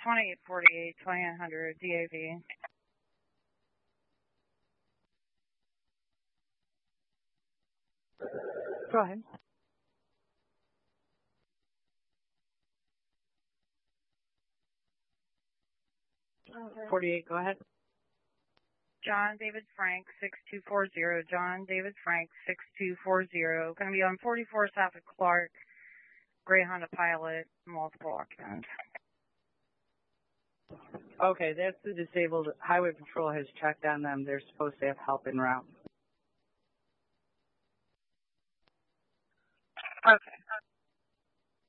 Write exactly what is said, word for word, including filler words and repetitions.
twenty-eight forty-eight, twenty-nine hundred, D A V. Go ahead. forty-eight, go ahead. John David Frank, six two four zero. John David Frank, six two four zero. Going to be on forty-four south of Clark, Gray Honda Pilot, multiple occupants. Okay, that's the disabled. Highway Patrol has checked on them. They're supposed to have help en route. Okay.